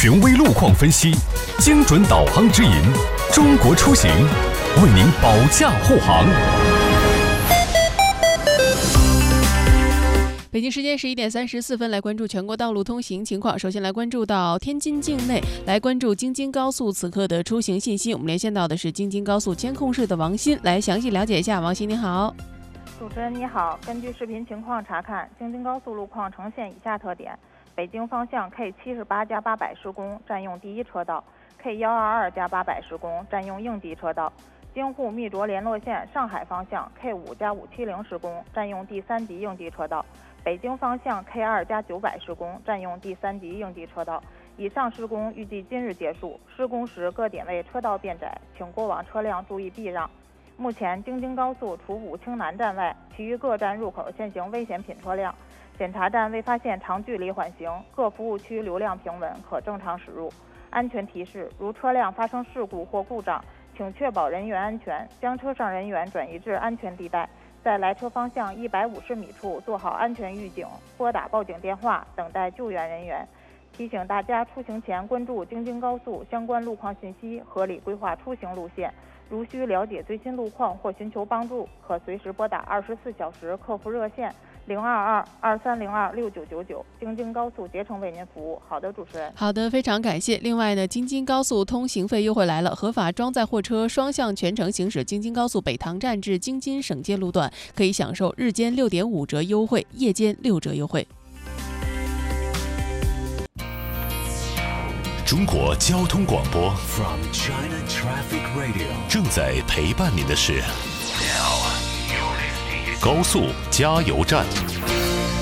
权威路况分析，精准导航指引，中国出行为您保驾护航。 北京时间11点34分，来关注全国道路通行情况。首先来关注到天津境内，来关注京津高速此刻的出行信息。我们连线到的是京津高速监控室的王鑫，来详细了解一下。王鑫，你好。 主持人你好，根据视频情况查看，京津高速路况呈现以下特点：北京方向 K78+800施工，占用第一车道 ；K122+800施工，占用应急车道。京沪密涿联络线上海方向 K5+570施工，占用第3级应急车道；北京方向 K2+900施工，占用第3级应急车道。以上施工预计今日结束，施工时各点位车道变窄，请过往车辆注意避让。目前，京津高速除武清南站外，其余各站入口限行危险品车辆。检查站未发现长距离缓行，各服务区流量平稳，可正常驶入。安全提示：如车辆发生事故或故障，请确保人员安全，将车上人员转移至安全地带，在来车方向150米处做好安全预警，拨打报警电话，等待救援人员。提醒大家出行前关注京津高速相关路况信息，合理规划出行路线。如需了解最新路况或寻求帮助，可随时拨打24小时客服热线022-2302-6999，京津高速竭诚为您服务。好的，主持人。 好的，非常感谢。另外呢，京津高速通行费优惠来了，合法装载货车双向全程行驶京津高速北塘站至京津省界路段，可以享受日间6.5折优惠，夜间6折优惠。 中国交通广播 From China Traffic Radio 正在陪伴您的是高速加油站。